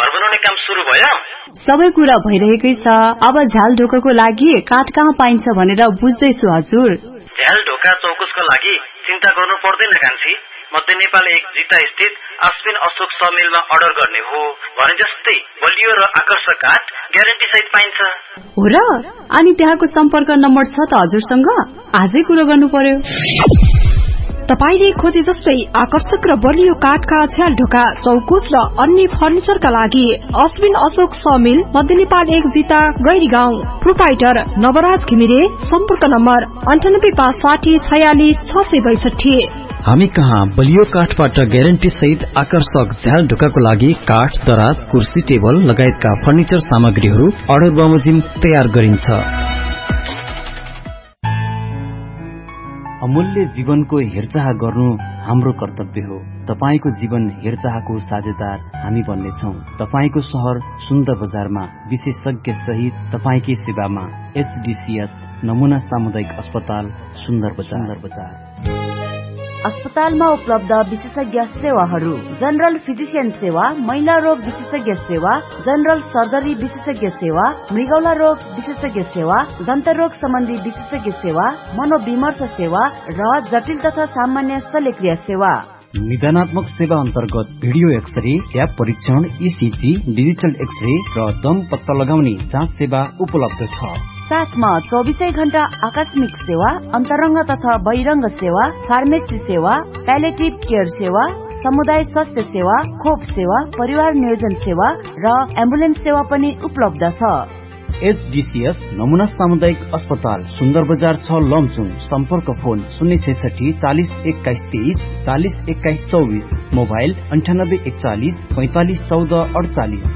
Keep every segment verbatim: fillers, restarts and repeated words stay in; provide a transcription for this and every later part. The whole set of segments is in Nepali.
घर बनाउने काम सुरु भयो? सबै कुरा भइरहेकै छ। अब झ्याल ढोकाको लागि काठ कहाँ पाइन्छ भनेर बुझ्दैछु हजुर। झ्याल ढोका चौकुसको लागि चिन्ता गर्नु पर्दैन कान्छी। मध्य नेपाल एक जिता स्थित अश्विन अशोक समिलमा अर्डर गर्ने हो भने जस्तै बलियो र आकर्षक काठ ग्यारेन्टी सहित पाइन्छ। हो र? अनि त्यहाँको सम्पर्क नम्बर छ त हजुरसँग? आजै कुरो गर्नु पर्यो। तपाईले खोजे जस्तै आकर्षक र बलियो काठका झ्याल ढोका चौकुस र अन्य फर्निचरका लागि अश्विन अशोक समिल मध्य नेपाल एक जिता गैरी गाउँ। प्रोपाइटर नवराज घिमिरे। सम्पर्क नम्बर अन्ठानब्बे पाँच साठी छयालिस छ सय बैसठी। हामी कहाँ बलियो काठबाट ग्यारेन्टी सहित आकर्षक झ्याल ढोकाको लागि काठ, दराज, कुर्सी, टेबल लगायतका फर्निचर सामग्रीहरू अर्डर बमोजिम तयार गरिन्छ। अमूल्य जीवनको हेरचाह गर्नु हाम्रो कर्तव्य हो। तपाईको जीवन हेरचाहको साझेदार हामी बन्नेछौं। तपाईको शहर सुन्दर बजारमा विशेषज्ञ सहित तपाईकै सेवामा एचडीसीएस नमुना सामुदायिक अस्पताल सुन्दर बजार। अस्पतालमा उपलब्ध विशेषज्ञ सेवाहरू: जनरल फिजिशियन सेवा, महिला रोग विशेषज्ञ सेवा, जनरल सर्जरी विशेषज्ञ सेवा, मृगौला रोग विशेषज्ञ सेवा, दन्त रोग सम्बन्धी विशेषज्ञ सेवा, मनोविमर्श सेवा र जटिल तथा सामान्य शल्यक्रिया सेवा। निदानात्मक सेवा अन्तर्गत भिडियो एक्सरे, ट्याप परीक्षण, ईसीजी, डिजिटल एक्सरे र दम पत्ता लगाउने जाँच सेवा उपलब्ध छ। साथमा चौबीसै घण्टा आकस्मिक सेवा, अन्तरंग तथा बहिरंग सेवा, फार्मेसी सेवा, प्यालेटिभ केयर सेवा, समुदाय स्वास्थ्य सेवा, खोप सेवा, परिवार नियोजन सेवा र एम्बुलेन्स सेवा पनि उपलब्ध छ। एचडीसीएस नमुना सामुदायिक अस्पताल सुन्दर बजार छ लमचुङ। सम्पर्क फोन शून्य छैसठी चालिस एक्काइस तेइस चालिस एक्काइस चौबिस, मोबाइल अन्ठानब्बे एकचालिस पैंतालिस चौध अडचालिस।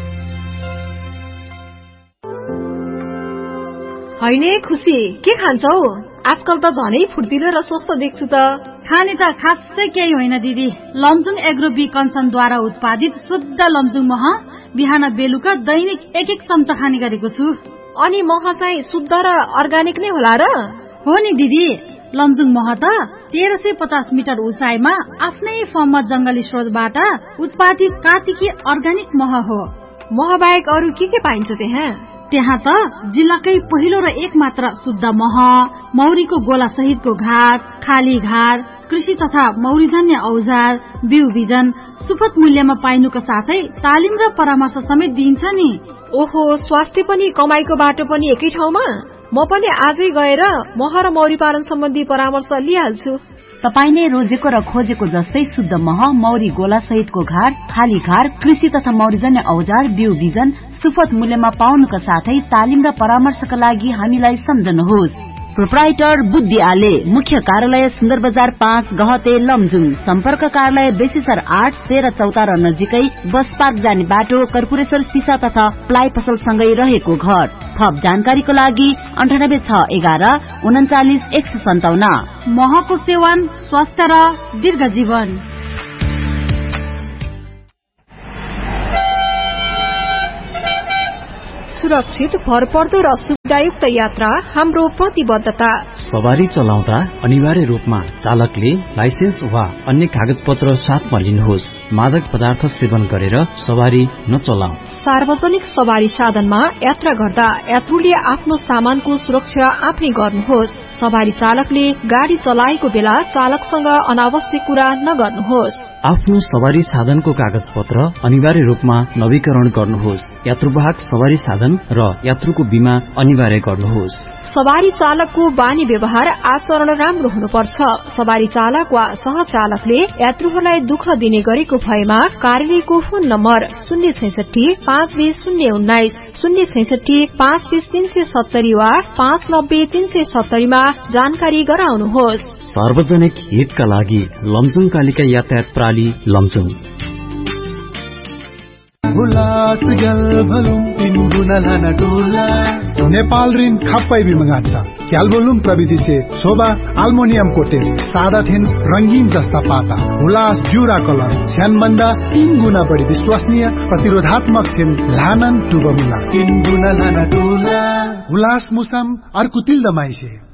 हैने खुसी, के खान्छौ? आजकल त झनै फुर्तिलो र स्वस्थ देख्छु त। खाने त खासै केही होइन दिदी। लमजुङ एग्रो बी कन्सनद्वारा उत्पादित शुद्ध लमजुङ मह बिहान बेलुका दैनिक एक एक चम्चा खाने गरेको छु। अनि मह चाहिँ शुद्ध र अर्गानिक नै होला र? हो नि दिदी। लमजुङ मह त तेह्र सय पचास मिटर उचाइमा आफ्नै फर्ममा जंगली स्रोतबाट उत्पादित कार्तिकी अर्गानिक मह हो। मह बाहेक अरू के के पाइन्छ त्यहाँ? त्यहाँ त जिल्लाकै पहिलो र एक मात्र शुद्ध मह, मौरीको गोला सहितको घाट, खाली घाट, कृषि तथा मौरीजन्य औजार, बिउ बिजन सुपथ मूल्यमा पाइनुको साथै तालिम र परामर्श समेत दिइन्छ नि। ओहो, स्वास्थ्य पनि कमाईको बाटो पनि एकै ठाउँमा? म पनि आजै गएर मह र मौरी पालन सम्बन्धी परामर्श लिइहाल्छु। तपाईले रोजेको र खोजेको जस्तै शुद्ध मह, मौरी गोला सहितको घाट, खाली घाट, कृषि तथा मौरीजन्य औजार, बिउ बिजन सुपथ मूल्यमा पाउनुका साथै तालिम र परामर्शका लागि हामीलाई सम्झनुहोस्। प्रोप्राइटर बुद्धि आले, मुख्य कार्यालय सुन्दर बजार पाँच गहते लमजुङ। सम्पर्क कार्यालय बेसीसर आठ तेह्र चौतारा नजिकै बस पार्क जाने बाटो, कर्पूरेश्वर सिसा तथा प्लाइ पसल सँगै रहेको घर। थप जानकारीको लागि अन्ठानब्बे छ एघार उन्चालिस एक सय सन्ताउन्न। महको सेवन स्वास्थ्य र दीर्घ जीवन। सुरक्षित, भरपर्दो र सुविधायुक्त यात्रा हाम्रो प्रतिबद्धता। सवारी चलाउँदा अनिवार्य रूपमा चालकले लाइसेन्स वा अन्य कागज पत्र साथमा लिनुहोस्। मादक पदार्थ सेवन गरेर सवारी नचलाऊ। सार्वजनिक सवारी साधनमा यात्रा गर्दा यात्रुले आफ्नो सामानको सुरक्षा आफै गर्नुहोस्। सवारी चालकले गाडी चलाएको बेला चालकसँग अनावश्यक कुरा नगर्नुहोस्। आफ्नो सवारी साधनको कागज पत्र अनिवार्य रूपमा नवीकरण गर्नुहोस्। यात्रुवाहक सवारी साधन र यात्रुको बीमा अनिवार्य गर्नुहोस्। सवारी चालकको बानी व्यवहार आचरण राम्रो हुनुपर्छ। सवारी चालक वा सहचालकले यात्रुहरूलाई दुःख दिने गरेको भएमा कार्यालयको फोन नम्बर शून्य छैसठी पाँच बीस शून्य उन्नाइस, शून्य छैसठी पाँच बीस तीन सय सत्तरी वा पाँच नब्बे तीन सय सत्तरीमा जानकारी गराउनुहोस्। सार्वजनिक हितका लागि लमजुङ कालिका यातायात प्रणाली लमजुङ। नेपाल ऋण खप्पै भी मंगाचा क्याल्बोलुम प्रविधि से शोभा अल्मोनियम कोटेड सादा थिन रंगीन जस्ता पाता हुलास जुरा कलर छ्यानभन्दा तीन गुना बढी विश्वसनीय प्रतिरोधात्मक थिन लानन टुबमुला तीन गुना लाना टुला हुलास मुसम अर्को तिल दमाइसे।